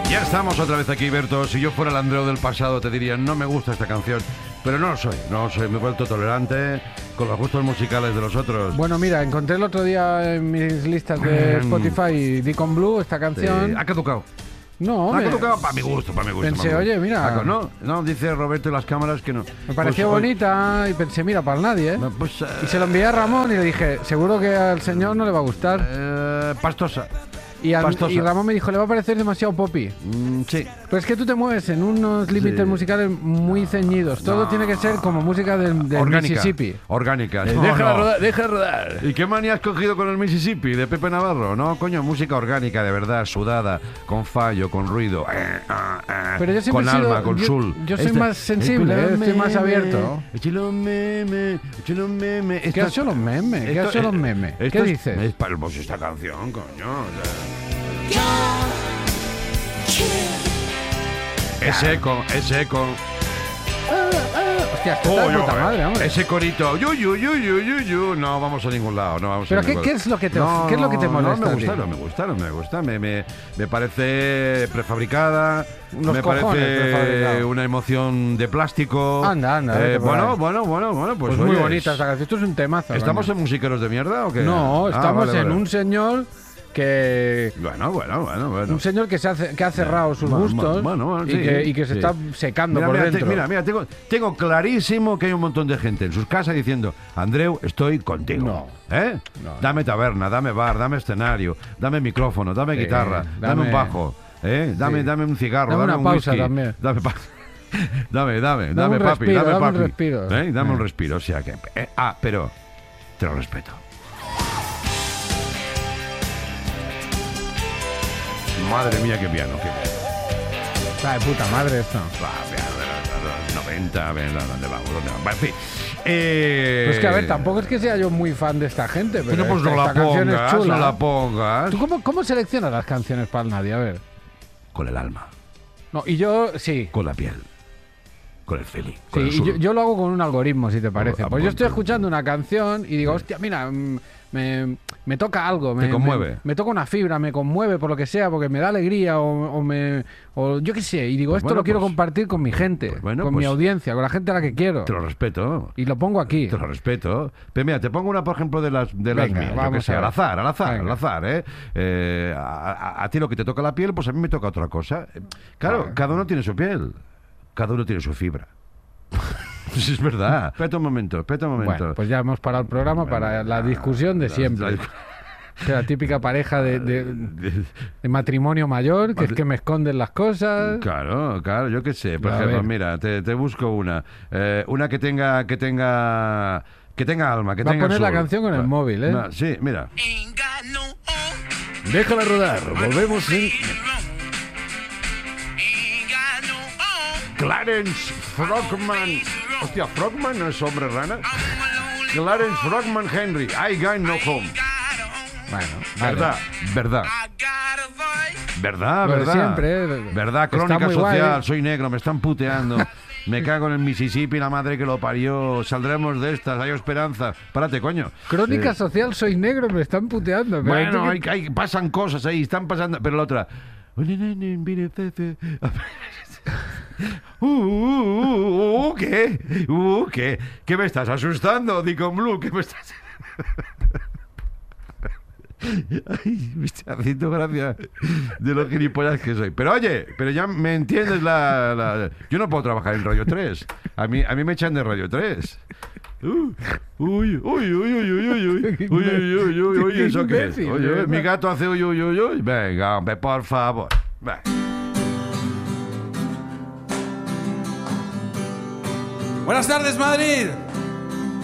Ya estamos otra vez aquí, Berto. Si yo fuera el Andreu del pasado te diría, no me gusta esta canción. Pero no lo soy, me he vuelto tolerante con los gustos musicales de los otros. Bueno, mira, encontré el otro día en mis listas de Spotify Deacon Blue, esta canción. Ha caducado. No, Ha caducado para mi gusto. Pensé, oye, mira. No, dice Roberto en las cámaras que no. Me pareció bonita y pensé, mira, para nadie, ¿eh? Pues, y se lo envié a Ramón y le dije, seguro que al señor no le va a gustar. Pastosa. Y Ramón me dijo, le va a parecer demasiado poppy. Sí. Pero es que tú te mueves en unos límites musicales muy ceñidos. Todo tiene que ser como música del Mississippi. Orgánica. Deja rodar. ¿Y qué manía has cogido con el Mississippi de Pepe Navarro? No, coño, música orgánica, de verdad, sudada, con fallo, con ruido. Pero yo siempre con alma, con soul. Yo soy más sensible, estoy más abierto. Échale un meme. ¿Qué ha hecho los memes? ¿Qué dices? Es para esta canción, coño. Ese eco. Hostia, esto está de puta madre, hombre. Ese corito. No vamos a ningún lado. ¿Pero qué es lo que te molesta? No me gusta. Me parece prefabricada. Me parece una emoción de plástico. Anda. Bueno, pues muy bonita esta canción. Esto es un temazo. ¿Estamos en musiqueros de mierda o qué? No, estamos en un señor que... Bueno. Un señor que ha cerrado sus gustos y que se está secando por dentro. Mira, tengo clarísimo que hay un montón de gente en sus casas diciendo, Andreu, estoy contigo. No. Dame taberna, dame bar, dame escenario, dame micrófono, dame guitarra, dame un bajo, dame un cigarro, dame un pausa whisky, también. Dame un papi, respiro, dame papi. un respiro. Dame un respiro, o sea que... pero te lo respeto. Madre mía, qué piano. Está de puta madre esto. Los 90, ¿dónde vamos? En fin. Pues que a ver, tampoco es que sea yo muy fan de esta gente, pero pues no la pongas. ¿Tú cómo seleccionas las canciones para el nadie? A ver. Con el alma. No, y yo sí. Con la piel. Con el feeling. Sí, y yo lo hago con un algoritmo, si te parece. Pues yo estoy escuchando una canción y digo, hostia, mira, me toca algo. Me conmueve. Me toca una fibra, me conmueve por lo que sea, porque me da alegría o yo qué sé. Y digo, esto lo quiero compartir con mi gente, con mi audiencia, con la gente a la que quiero. Te lo respeto. Y lo pongo aquí. Te lo respeto. Pero mira, te pongo una, por ejemplo, de las Venga, mías. Yo que sé, al azar, ¿eh? A ti lo que te toca la piel, pues a mí me toca otra cosa. Claro, cada uno tiene su piel. Cada uno tiene su fibra. Pues es verdad. Espera un momento. Bueno, pues ya hemos parado el programa para la discusión de siempre. La típica pareja de matrimonio mayor, que es que me esconden las cosas. Claro, yo qué sé. Por ejemplo, mira, te busco una que tenga alma, que tenga Va a poner la canción con el móvil, ¿eh? Sí, mira. Déjala rodar. Volvemos en... Clarence Frogman. Hostia, Frogman no es hombre rana. Clarence Frogman Henry. I got no home. Bueno, verdad. Siempre, verdad, crónica social. Guay. Soy negro, me están puteando. Me cago en el Mississippi, la madre que lo parió. Saldremos de estas, hay esperanza. Párate, coño. Crónica social, soy negro, me están puteando. Bueno, pasan cosas ahí, están pasando. Pero la otra... ¿Qué? ¿Qué me estás asustando, Deacon Blue? ¿Qué me estás...? Ay, me está haciendo gracia de los gilipollas que soy. Pero oye, ya me entiendes Yo no puedo trabajar en Radio 3. A mí me echan de Radio 3. Uy, ¿eso qué es? Oye, mi gato hace uy. Venga, hombre, por favor. Venga. Buenas tardes, Madrid.